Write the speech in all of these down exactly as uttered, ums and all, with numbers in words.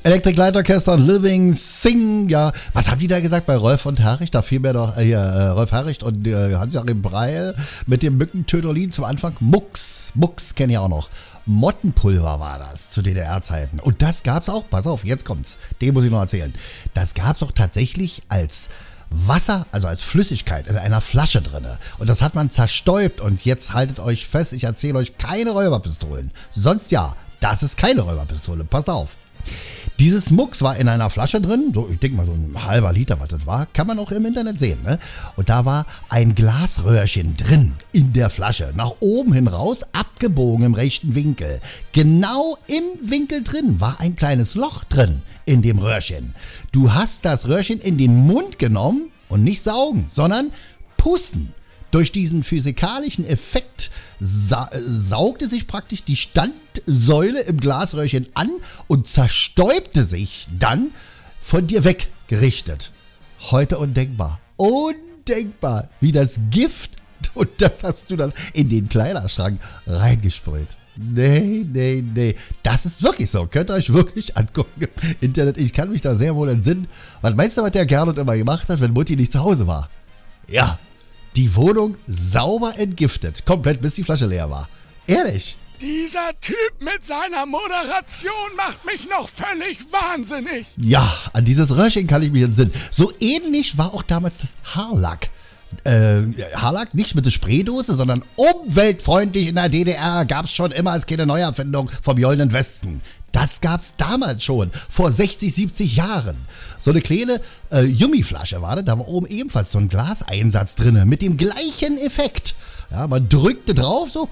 Electric Light Orchestra, Living Thing, ja. Was haben die da gesagt bei Rolf und Haricht? Da fiel mir doch, äh, hier, äh, Rolf Haricht und äh, Hans-Joachim Breil mit dem Mückentöterlin zum Anfang. Mucks, Mucks kenne ich auch noch. Mottenpulver war das zu D D R-Zeiten. Und das gab's auch, pass auf, jetzt kommt's, den muss ich noch erzählen. Das gab's auch tatsächlich als Wasser, also als Flüssigkeit in einer Flasche drinne. Und das hat man zerstäubt. Und jetzt haltet euch fest, ich erzähle euch keine Räuberpistolen. Sonst ja, das ist keine Räuberpistole, passt auf. Dieses Mucks war in einer Flasche drin, so, ich denke mal so ein halber Liter, was das war, kann man auch im Internet sehen, ne? Und da war ein Glasröhrchen drin in der Flasche, nach oben hin raus, abgebogen im rechten Winkel. Genau im Winkel drin war ein kleines Loch drin in dem Röhrchen. Du hast das Röhrchen in den Mund genommen und nicht saugen, sondern pusten. Durch diesen physikalischen Effekt sa- saugte sich praktisch die Standsäule im Glasröhrchen an und zerstäubte sich dann von dir weggerichtet. Heute undenkbar. Undenkbar, wie das Gift, und das hast du dann in den Kleiderschrank reingesprüht. Nee, nee, nee. Das ist wirklich so. Könnt ihr euch wirklich angucken im Internet. Ich kann mich da sehr wohl entsinnen. Was meinst du, was der Gernot immer gemacht hat, wenn Mutti nicht zu Hause war? Ja, die Wohnung sauber entgiftet. Komplett, bis die Flasche leer war. Ehrlich. Dieser Typ mit seiner Moderation macht mich noch völlig wahnsinnig. Ja, an dieses Röhrchen kann ich mich entsinnen. So ähnlich war auch damals das Haarlack. Äh, Haarlack nicht mit der Spraydose, sondern umweltfreundlich in der D D R. Gab's schon immer als keine Neuerfindung vom Goldenen Westen. Das gab's damals schon, vor sechzig, siebzig Jahren. So eine kleine äh, Yummiflasche war das, da war oben ebenfalls so ein Glaseinsatz drin, mit dem gleichen Effekt. Ja, man drückte drauf, so,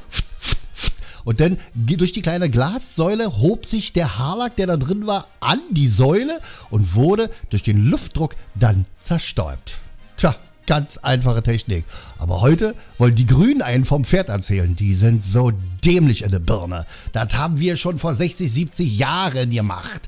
und dann durch die kleine Glassäule hob sich der Haarlack, der da drin war, an die Säule und wurde durch den Luftdruck dann zerstäubt. Tja, ganz einfache Technik. Aber heute wollen die Grünen einen vom Pferd erzählen. Die sind so dämlich in der Birne. Das haben wir schon vor sechzig, siebzig Jahren gemacht.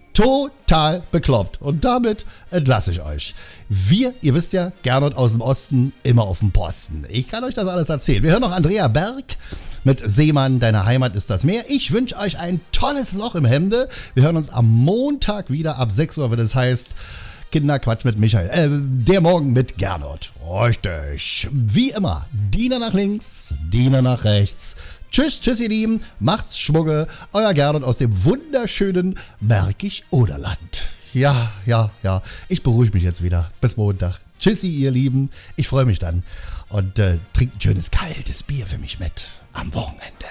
Total bekloppt. Und damit entlasse ich euch. Wir, ihr wisst ja, Gernot aus dem Osten, immer auf dem Posten. Ich kann euch das alles erzählen. Wir hören noch Andrea Berg mit Seemann, deine Heimat ist das Meer. Ich wünsche euch ein tolles Loch im Hemde. Wir hören uns am Montag wieder ab sechs Uhr, wenn es heißt Kinderquatsch mit Michael. Äh, der Morgen mit Gernot. Richtig. Wie immer, Diener nach links, Diener nach rechts. Tschüss, tschüss, ihr Lieben. Macht's Schwugge. Euer Gernot aus dem wunderschönen Märkisch-Oderland. Ja, ja, ja. Ich beruhige mich jetzt wieder. Bis Montag. Tschüssi, ihr Lieben. Ich freue mich dann. Und äh, trinkt ein schönes, kaltes Bier für mich mit. Am Wochenende.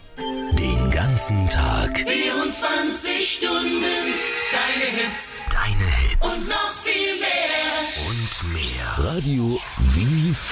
Den ganzen Tag. vierundzwanzig Stunden. Deine Hits. Deine Hits. Und noch viel mehr. Und mehr. Radio wie